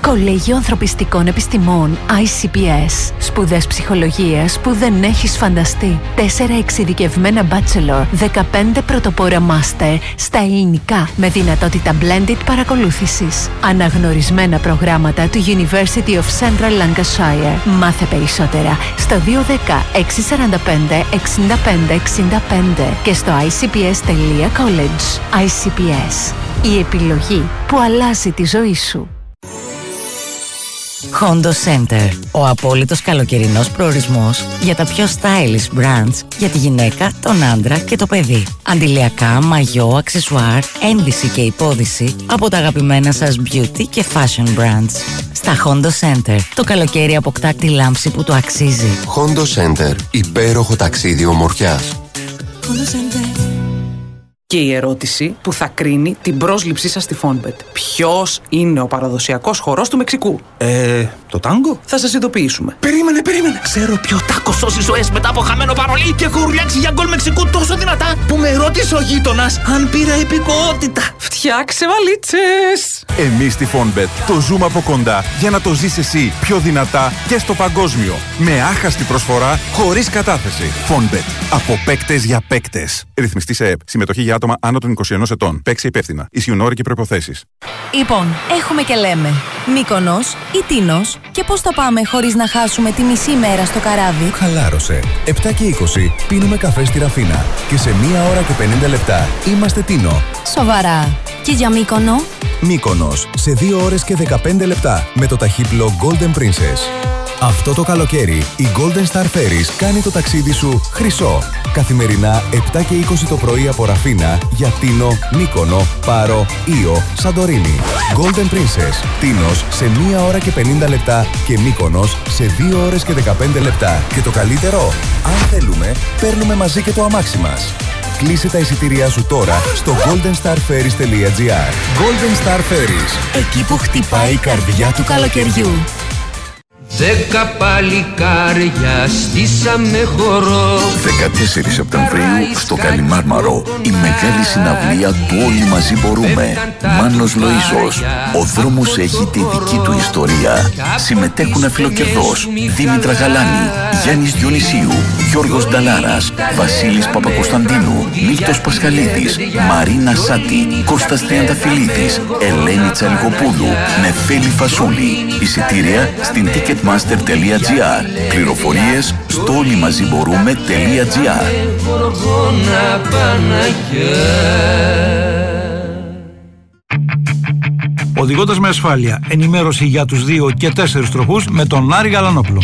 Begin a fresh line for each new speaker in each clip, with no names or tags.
Κολέγιο Ανθρωπιστικών Επιστημών ICPS. Σπουδές ψυχολογίας που δεν έχεις φανταστεί. 4 εξειδικευμένα bachelor, 15 πρωτοπόρα master στα ελληνικά με δυνατότητα blended παρακολούθησης. Αναγνωρισμένα προγράμματα του University of Central Lancashire. Μάθε περισσότερα στο 210 645 65 65 και στο icps.college. ICPS. Η επιλογή που αλλάζει τη ζωή σου.
Hondo Center. Ο απόλυτος καλοκαιρινός προορισμός για τα πιο stylish brands για τη γυναίκα, τον άντρα και το παιδί. Αντιλιακά, μαγιό, αξεσουάρ, ένδυση και υπόδυση από τα αγαπημένα σας beauty και fashion brands. Στα Hondo Center το καλοκαίρι αποκτά τη λάμψη που του αξίζει.
Hondo Center. Υπέροχο ταξίδι ομορφιάς.
Hondo Center.
Και η ερώτηση που θα κρίνει την πρόσληψή σας στη Fonbet. Ποιος είναι ο παραδοσιακός χορός του Μεξικού?
Το τάγκο?
Θα σας ειδοποιήσουμε.
Περίμενε. Ξέρω ποιο τάκο σώσει ζωές μετά από χαμένο παρολί και έχω ουρλιάξει για γκολ Μεξικού τόσο δυνατά που με ρώτησε ο γείτονας αν πήρα υπηκοότητα.
Φτιάξε βαλίτσες!
Εμείς στη Fonbet το ζούμε από κοντά για να το ζεις εσύ πιο δυνατά και στο παγκόσμιο. Με άχαστη προσφορά, χωρίς κατάθεση. Fonbet. Από παίκτες για παίκτες. Ρυθμιστή σε ΕΠ. Συμμετοχή για άτομα άνω των 21 ετών. Παίξε υπεύθυνα. Ισχύουν όροι και προϋποθέσεις.
Λοιπόν, έχουμε και λέμε. Μύκονος ή Τίνος, και πώς θα πάμε χωρίς να χάσουμε τη μισή μέρα στο καράβι?
Χαλάρωσε. 7 και 20 πίνουμε καφέ στη Ραφίνα και σε 1 ώρα και 50 λεπτά είμαστε Τίνο.
Σοβαρά. Και για Μύκονο?
Μύκονος σε 2 ώρες και 15 λεπτά με το ταχύπλο Golden Princess. Αυτό το καλοκαίρι η Golden Star Ferries κάνει το ταξίδι σου χρυσό. Καθημερινά 7 και 20 το πρωί από Ραφίνα για Τίνο, Μύκονο, Πάρο, Ήο, Σαντορίνη. Golden Princess. Τίνος σε 1 ώρα και 50 λεπτά και Μύκονος σε 2 ώρες και 15 λεπτά. Και το καλύτερο, αν θέλουμε, παίρνουμε μαζί και το αμάξι μας. Κλείσε τα εισιτήριά σου τώρα στο goldenstarferries.gr. Golden Star Ferries. Εκεί που χτυπάει η καρδιά του καλοκαιριού.
10 παλικάρια στήσαμε χορό.
14 Σεπτεμβρίου στο Καλιμάρμαρο η μεγάλη συναυλία του Όλοι Μαζί Μπορούμε. Μάνος Λοΐσος. Ο δρόμος έχει τη δική του ιστορία. Συμμετέχουν Αφιλοκερδός, Δήμητρα Γαλάνη, Γιάννης Διονυσίου, Γιώργος Νταλάρας, Βασίλης Παπακοσταντίνου, Νίκτος Πασχαλίδης, Μαρίνα Σάτη, Κώστας Τριανταφυλλίδης, Ελένη Τσαλιγοπούλου, Νεφέλη Φασούλη. Εισιτήρια στην ticketmaster.gr. Πληροφορίες στο όλοιμαζιμπορούμε.gr.
Οδηγώντας με ασφάλεια. Ενημέρωση για τους 2 και 4 τροχούς με τον Άρη Γαλανόπουλο.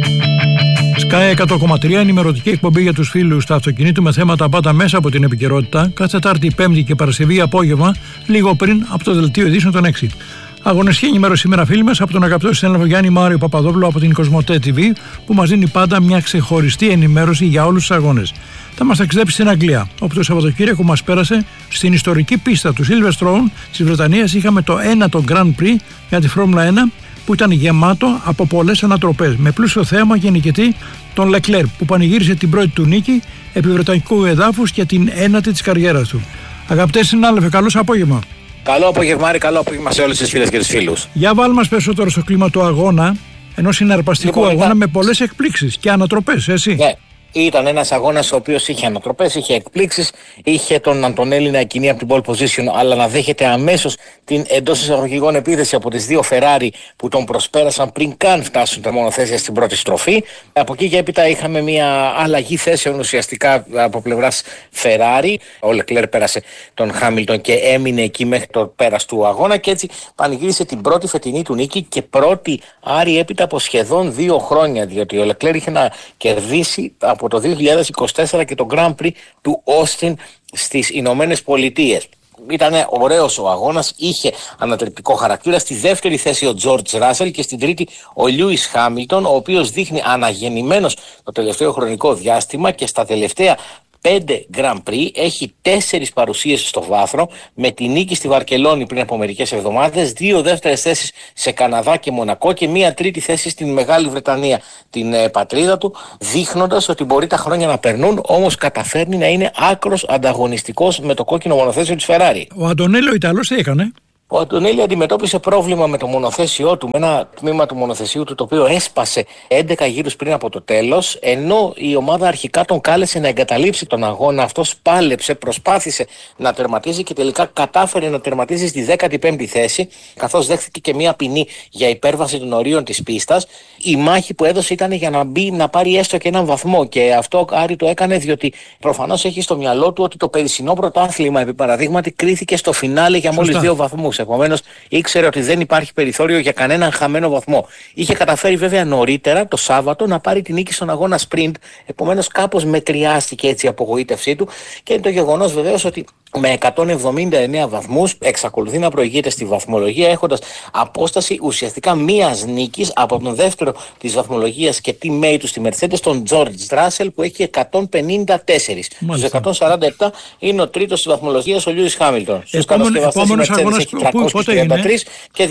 Sky 100,3 ενημερωτική εκπομπή για τους φίλους του αυτοκινήτου με θέματα πάντα μέσα από την επικαιρότητα. Κάθε Τετάρτη, Πέμπτη και Παρασκευή απόγευμα, λίγο πριν από το δελτίο ειδήσεων των 6. Αγωνιστική ενημέρωση σήμερα, φίλοι μας, από τον αγαπητό συνάδελφο Γιάννη Μάριο Παπαδόπουλο από την Κοσμοτέ TV, που μας δίνει πάντα μια ξεχωριστή ενημέρωση για όλους τους αγώνες. Θα μας ταξιδέψει στην Αγγλία, όπου το Σαββατοκύριακο μας πέρασε στην ιστορική πίστα του Silverstone της Βρετανίας. Είχαμε το 1ο Grand Prix για τη Φόρμουλα 1, που ήταν γεμάτο από πολλές ανατροπές, με πλούσιο θέαμα και νικητή τον Λεκλέρ, που πανηγύρισε την πρώτη του νίκη επί βρετανικού εδάφους και την 1η της καριέρας του. Αγαπητέ συνάδελφε, καλώς απόγευμα.
Καλό απόγευμα, καλό απόγευμα σε όλες τις φίλες και τους φίλους.
Για βάλ μας περισσότερο στο κλίμα του αγώνα, ενός συναρπαστικού αγώνα με πολλές εκπλήξεις και ανατροπές, εσύ.
Ναι. Ήταν ένας αγώνας ο οποίος είχε ανατροπές, είχε εκπλήξεις, είχε τον Αντωνέλη να κινεί από την pole position, αλλά να δέχεται αμέσως την εντός εισαγωγικών επίθεση από τις 2 Ferrari που τον προσπέρασαν πριν καν φτάσουν τα μονοθέσια στην πρώτη στροφή. Από εκεί και έπειτα είχαμε μια αλλαγή θέσεων ουσιαστικά από πλευράς Ferrari. Ο Leclerc πέρασε τον Hamilton και έμεινε εκεί μέχρι το πέρας του αγώνα και έτσι πανηγύρισε την πρώτη φετινή του νίκη και πρώτη Άρη έπειτα από σχεδόν 2 χρόνια, διότι ο Leclerc είχε να κερδίσει από το 2024 και το Grand Prix του Austin στις Ηνωμένες Πολιτείες. Ήταν ωραίος ο αγώνας, είχε ανατρεπτικό χαρακτήρα. Στη δεύτερη θέση ο George Russell και στην τρίτη ο Lewis Hamilton, ο οποίος δείχνει αναγεννημένος το τελευταίο χρονικό διάστημα και στα τελευταία 5 Grand Prix έχει 4 παρουσίες στο βάθρο, με τη νίκη στη Βαρκελόνη πριν από μερικές εβδομάδες, 2 δεύτερες θέσεις σε Καναδά και Μονακό και 1 τρίτη θέση στην Μεγάλη Βρετανία, την πατρίδα του, δείχνοντας ότι μπορεί τα χρόνια να περνούν, όμως καταφέρνει να είναι άκρος ανταγωνιστικός με το κόκκινο μονοθέσιο της Ferrari.
Ο Αντωνέλο Ιταλός τι έκανε?
Ο Αντωνέλη αντιμετώπισε πρόβλημα με το μονοθέσιό του, με ένα τμήμα του μονοθεσίου του το οποίο έσπασε 11 γύρους πριν από το τέλος, ενώ η ομάδα αρχικά τον κάλεσε να εγκαταλείψει τον αγώνα. Αυτός πάλεψε, προσπάθησε να τερματίζει και τελικά κατάφερε να τερματίζει στη 15η θέση, καθώς δέχθηκε και μια ποινή για υπέρβαση των ορίων της πίστας. Η μάχη που έδωσε ήταν για να μπει να πάρει έστω και έναν βαθμό, και αυτό Άρη το έκανε διότι προφανώς έχει στο μυαλό του ότι το περσινό πρωτάθλημα, επί παραδείγματι, κρίθηκε στο φινάλε για μόλις 2 βαθμούς. Επομένως, ήξερε ότι δεν υπάρχει περιθώριο για κανέναν χαμένο βαθμό. Είχε καταφέρει βέβαια νωρίτερα το Σάββατο να πάρει την νίκη στον αγώνα sprint. Επομένως, κάπως μετριάστηκε έτσι η απογοήτευσή του, και είναι το γεγονός βεβαίως ότι με 179 βαθμούς εξακολουθεί να προηγείται στη βαθμολογία, έχοντας απόσταση ουσιαστικά μίας νίκης από τον δεύτερο της βαθμολογίας και teammate του στη Mercedes, τον George Russell, που έχει 154. Στους 147 είναι ο τρίτος της βαθμολογίας, ο Lewis Hamilton. Στους κατασκευαστές η Mercedes έχει 333 και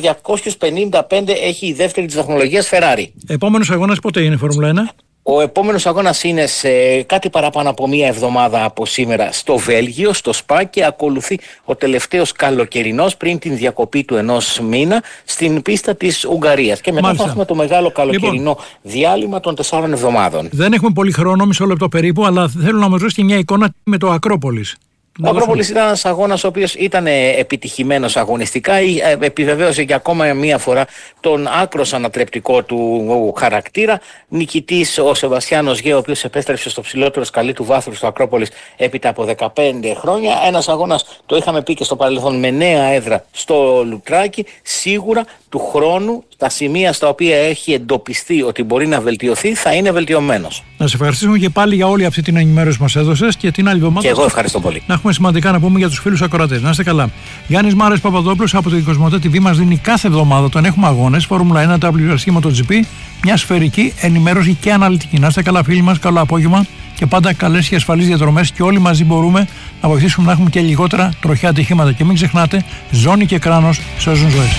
255 έχει η δεύτερη της βαθμολογίας Ferrari.
Επόμενος αγώνας πότε είναι, Φόρμουλα 1?
Ο επόμενος αγώνας είναι σε κάτι παραπάνω από μία εβδομάδα από σήμερα στο Βέλγιο, στο Σπα, και ακολουθεί ο τελευταίος καλοκαιρινός πριν την διακοπή του ενός μήνα στην πίστα της Ουγγαρίας. Και μετά θα έχουμε το μεγάλο καλοκαιρινό διάλειμμα των 4 εβδομάδων.
Δεν έχουμε πολύ χρόνο, μισό λεπτό περίπου, αλλά θέλω να μας δώσει και μια εικόνα με το Ακρόπολης.
Ο Ακρόπολης ήταν ένας αγώνας ο οποίος ήταν επιτυχημένος αγωνιστικά, επιβεβαίωσε για ακόμα μία φορά τον άκρος ανατρεπτικό του χαρακτήρα. Νικητής ο Σεβαστιάνος Γκέ, ο οποίος επέστρεψε στο ψηλότερο σκαλί του βάθρου του Ακρόπολης έπειτα από 15 χρόνια. Ένας αγώνας, το είχαμε πει και στο παρελθόν, με νέα έδρα στο Λουτράκι. Σίγουρα του χρόνου τα σημεία στα οποία έχει εντοπιστεί ότι μπορεί να βελτιωθεί θα είναι βελτιωμένος.
Να σε ευχαριστήσουμε και πάλι για όλη αυτή την ενημέρωση που μας έδωσες, και την άλλη εβδομάδα.
Και εγώ ευχαριστώ πολύ.
Να έχουμε σημαντικά να πούμε για τους φίλους ακροατές. Να είστε καλά. Γιάννης Μάρες Παπαδόπουλος από την Κοσμοτέ TV μας δίνει κάθε εβδομάδα, όταν έχουμε αγώνες, Φόρμουλα 1, WRC, MotoGP, μια σφαιρική ενημέρωση και αναλυτική. Να είστε καλά, φίλοι μας, καλό απόγευμα και πάντα καλές και ασφαλείς διαδρομές, και όλοι μαζί μπορούμε να βοηθήσουμε να έχουμε και λιγότερα τροχαία ατυχήματα. Και μην ξεχνάτε, ζώνη και κράνος σώζουν ζωές.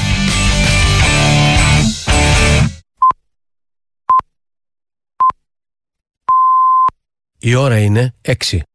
Η ώρα είναι 6.